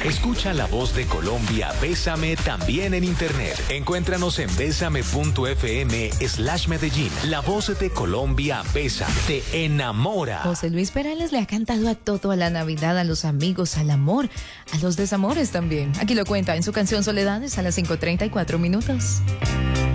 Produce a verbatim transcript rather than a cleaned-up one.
Escucha la voz de Colombia, Bésame, también en internet. Encuéntranos en bésame.fm slash Medellín. La voz de Colombia, Bésame, te enamora. José Luis Perales le ha cantado a todo, a la Navidad, a los amigos, al amor, a los desamores también. Aquí lo cuenta en su canción Soledades a las cinco treinta y cuatro minutos.